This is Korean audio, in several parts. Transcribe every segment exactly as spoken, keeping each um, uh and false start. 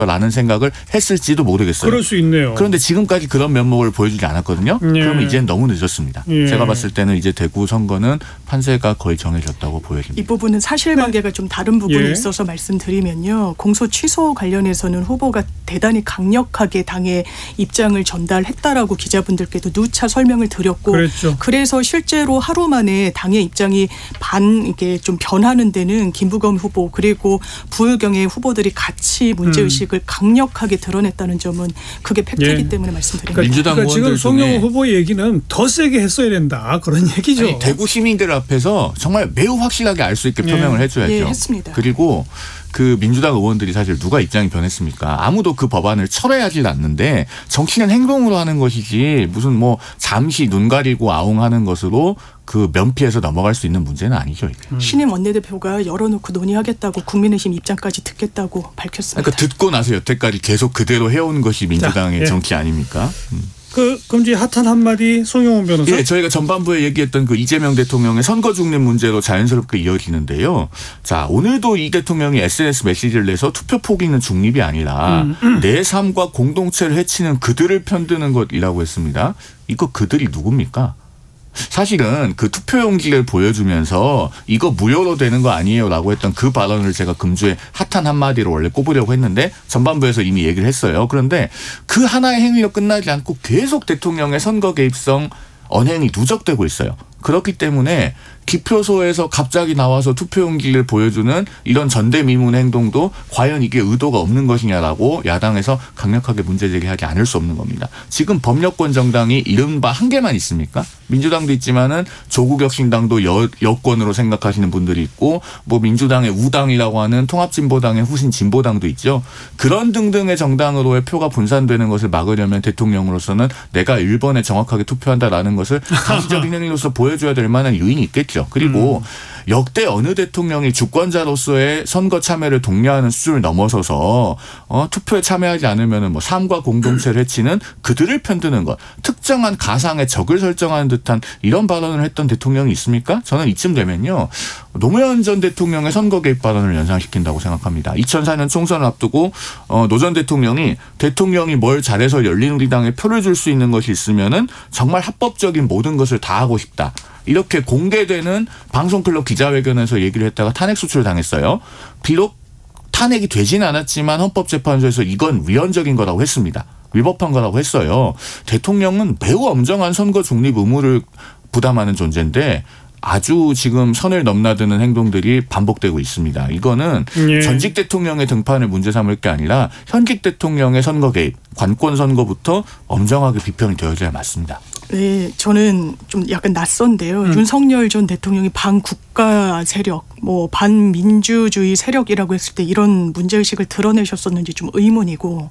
라는 생각을 했을지도 모르겠어요. 그럴 수 있네요. 그런데 지금까지 그런 면목을 보여주지 않았거든요. 예. 그러면 이제는 너무 늦었습니다. 예. 제가 봤을 때는 이제 대구 선거는 판세가 거의 정해졌다고 보여집니다. 이 부분은 사실관계가 네. 좀 다른 부분이 예. 있어서 말씀드리면요. 공소 취소 관련해서는 후보가 대단히 강력하게 당의 입장을 전달했다라고 기자분들께도 누차 설명을 드렸고 그랬죠. 그래서 실제로 하루 만에 당의 입장이 반 이게 좀 변하는 데는 김부겸 후보 그리고 부의경의 후보들이 같이 문제의식 을 강력하게 드러냈다는 점은 그게 팩트이기 예. 때문에 말씀드립니다. 민주당 그러니까 지금 의원들 송영호 후보 얘기는 더 세게 했어야 된다 그런 얘기죠. 아니, 대구 시민들 앞에서 정말 매우 확실하게 알 수 있게 예. 표명을 해줘야죠. 예, 했습니다. 그리고 그 민주당 의원들이 사실 누가 입장이 변했습니까? 아무도 그 법안을 철회하지 않는데 정치는 행동으로 하는 것이지 무슨 뭐 잠시 눈 가리고 아웅하는 것으로 그 면피해서 넘어갈 수 있는 문제는 아니죠. 이게. 음. 신임 원내대표가 열어놓고 논의하겠다고 국민의힘 입장까지 듣겠다고 밝혔습니다. 그러니까 듣고 나서 여태까지 계속 그대로 해온 것이 민주당의 자, 예. 정치 아닙니까? 음. 그 그럼 이제 핫한 한마디 송영훈 변호사. 예, 저희가 전반부에 얘기했던 그 이재명 대통령의 선거 중립 문제로 자연스럽게 이어지는데요. 자, 오늘도 이 대통령이 에스엔에스 메시지를 내서 투표 포기는 중립이 아니라 음, 음. 내 삶과 공동체를 해치는 그들을 편드는 것이라고 했습니다. 이거 그들이 누굽니까? 사실은 그 투표용지를 보여주면서 이거 무효로 되는 거 아니에요 라고 했던 그 발언을 제가 금주에 핫한 한마디로 원래 꼽으려고 했는데 전반부에서 이미 얘기를 했어요. 그런데 그 하나의 행위로 끝나지 않고 계속 대통령의 선거 개입성 언행이 누적되고 있어요. 그렇기 때문에 기표소에서 갑자기 나와서 투표용지를 보여주는 이런 전대미문 행동도 과연 이게 의도가 없는 것이냐라고 야당에서 강력하게 문제제기하지 않을 수 없는 겁니다. 지금 법여권 정당이 이른바 한 개만 있습니까? 민주당도 있지만은 조국혁신당도 여, 여권으로 생각하시는 분들이 있고 뭐 민주당의 우당이라고 하는 통합진보당의 후신 진보당도 있죠. 그런 등등의 정당으로의 표가 분산되는 것을 막으려면 대통령으로서는 내가 일 번에 정확하게 투표한다라는 것을 가시적인 행위로서 보여줘야 될 만한 요인이 있겠죠. 그리고 음. 역대 어느 대통령이 주권자로서의 선거 참여를 독려하는 수준을 넘어서서 어, 투표에 참여하지 않으면 뭐 삶과 공동체를 해치는 그들을 편드는 것, 특정한 가상의 적을 설정하는 듯한 이런 발언을 했던 대통령이 있습니까? 저는 이쯤 되면요. 노무현 전 대통령의 선거 개입 발언을 연상시킨다고 생각합니다. 이천사 년 총선을 앞두고 어, 노 전 대통령이 대통령이 뭘 잘해서 열린우리당에 표를 줄 수 있는 것이 있으면은 정말 합법적인 모든 것을 다 하고 싶다. 이렇게 공개되는 방송클럽 기자회견에서 얘기를 했다가 탄핵 수출을 당했어요. 비록 탄핵이 되진 않았지만 헌법재판소에서 이건 위헌적인 거라고 했습니다. 위법한 거라고 했어요. 대통령은 매우 엄정한 선거 중립 의무를 부담하는 존재인데 아주 지금 선을 넘나드는 행동들이 반복되고 있습니다. 이거는 예. 전직 대통령의 등판을 문제 삼을 게 아니라 현직 대통령의 선거 개입, 관권 선거부터 엄정하게 비평이 되어져야 맞습니다. 네, 저는 좀 약간 낯선데요. 음. 윤석열 전 대통령이 반국가 세력, 뭐 반민주주의 세력이라고 했을 때 이런 문제의식을 드러내셨었는지 좀 의문이고,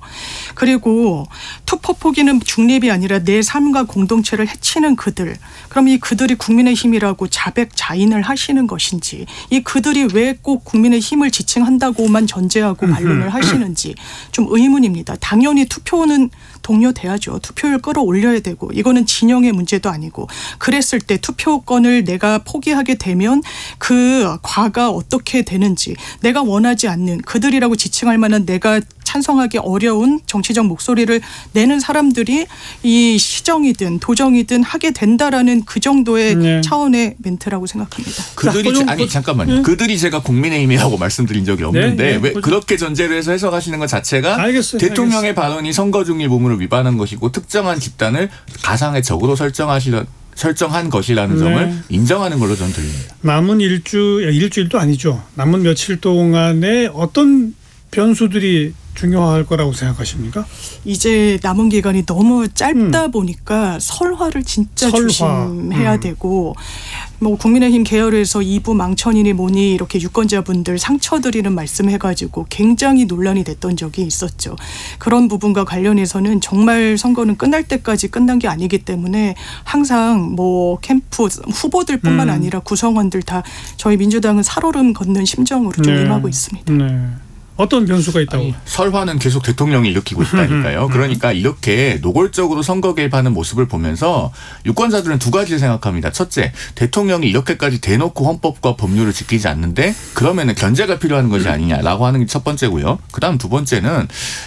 그리고 투표 포기는 중립이 아니라 내 삶과 공동체를 해치는 그들, 그럼 이 그들이 국민의힘이라고 자백자인을 하시는 것인지, 이 그들이 왜 꼭 국민의힘을 지칭한다고만 전제하고 반론을 하시는지 좀 의문입니다. 당연히 투표는 독려돼야죠. 투표율 끌어올려야 되고, 이거는 진영의 문제도 아니고, 그랬을 때 투표권을 내가 포기하게 되면 그 과가 어떻게 되는지, 내가 원하지 않는 그들이라고 지칭할 만한 내가 찬성하기 어려운 정치적 목소리를 내는 사람들이 이 시정이든 도정이든 하게 된다라는 그 정도의 네. 차원의 멘트라고 생각합니다. 그들이 자, 아니 잠깐만요. 네. 그들이 제가 국민의힘이라고 말씀드린 적이 없는데 네, 네. 왜 그렇게 전제를 해서 해석하시는 것 자체가 알겠어요. 대통령의 알겠어요. 발언이 선거 중립 의무를 위반한 것이고 특정한 집단을 가상의 적으로 설정하시는 설정한 것이라는 네. 점을 인정하는 걸로 저는 들립니다. 남은 일주 일주일도 아니죠. 남은 며칠 동안에 어떤 변수들이 중요할 거라고 생각하십니까? 이제 남은 기간이 너무 짧다 음. 보니까 설화를 진짜 설화. 조심해야 음. 되고, 뭐 국민의힘 계열에서 이부 망천이니 뭐니 이렇게 유권자분들 상처드리는 말씀해가지고 굉장히 논란이 됐던 적이 있었죠. 그런 부분과 관련해서는 정말 선거는 끝날 때까지 끝난 게 아니기 때문에 항상 뭐 캠프 후보들뿐만 음. 아니라 구성원들 다 저희 민주당은 살얼음 걷는 심정으로 좀 네. 임하고 있습니다. 네. 어떤 변수가 있다고? 아니, 설화는 계속 대통령이 일으키고 있다니까요. 그러니까 이렇게 노골적으로 선거 개입하는 모습을 보면서 유권자들은 두 가지를 생각합니다. 첫째, 대통령이 이렇게까지 대놓고 헌법과 법률을 지키지 않는데 그러면은 견제가 필요한 것이 아니냐라고 하는 게 첫 번째고요. 그다음 두 번째는